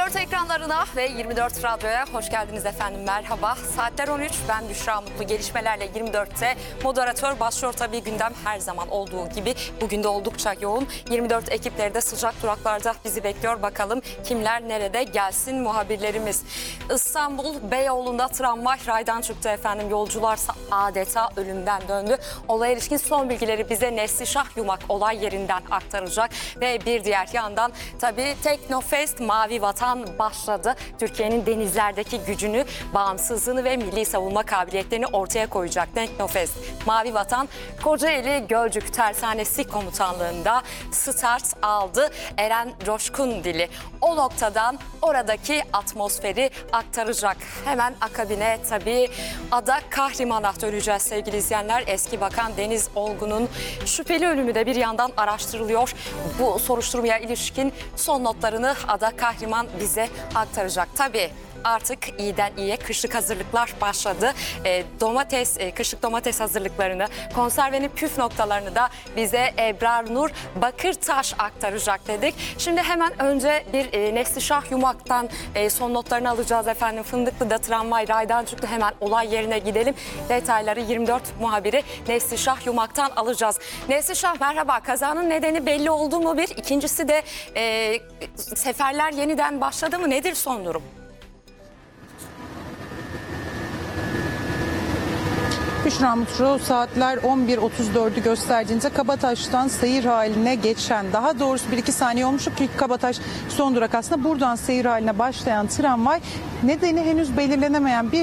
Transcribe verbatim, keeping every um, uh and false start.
dört ekranlarına ve yirmi dört Radyo'ya hoş geldiniz efendim, merhaba. Saatler on üç, ben Büşra Mutlu. Gelişmelerle yirmi dörtte moderatör başlıyor. Tabii gündem her zaman olduğu gibi bugün de oldukça yoğun. yirmi dört ekipleri de sıcak duraklarda bizi bekliyor. Bakalım kimler nerede, gelsin muhabirlerimiz. İstanbul Beyoğlu'nda tramvay raydan çıktı efendim. Yolcular adeta ölümden döndü. Olaya ilişkin son bilgileri bize Neslişah Yumak olay yerinden aktaracak. Ve bir diğer yandan tabii Teknofest Mavi Vatan başladı. Türkiye'nin denizlerdeki gücünü, bağımsızlığını ve milli savunma kabiliyetlerini ortaya koyacak Teknofest Mavi Vatan, Kocaeli Gölcük Tersanesi Komutanlığı'nda start aldı. Eren Coşkun Dili o noktadan oradaki atmosferi aktaracak. Hemen akabine tabii Ada Kahriman'a döneceğiz sevgili izleyenler. Eski Bakan Deniz Olgun'un şüpheli ölümü de bir yandan araştırılıyor. Bu soruşturmaya ilişkin son notlarını Ada Kahriman bize aktaracak. Tabii artık iyiden iyiye kışlık hazırlıklar başladı. E, domates, e, kışlık domates hazırlıklarını, konservenin püf noktalarını da bize Ebrar Nur Bakırtaş aktaracak dedik. Şimdi hemen önce bir e, Neslişah Yumak'tan e, son notlarını alacağız efendim. Fındıklı'da tramvay raydan çıktı. Hemen olay yerine gidelim. Detayları yirmi dört muhabiri Neslişah Yumak'tan alacağız. Neslişah merhaba. Kazanın nedeni belli oldu mu bir? İkincisi de e, seferler yeniden başladı mı? Nedir son durum? Büşra Mutlu, saatler on bir otuz dördü gösterdiğinde Kabataş'tan seyir haline geçen, daha doğrusu bir iki saniye olmuştu ki Kabataş son durak aslında, buradan seyir haline başlayan tramvay nedeni henüz belirlenemeyen bir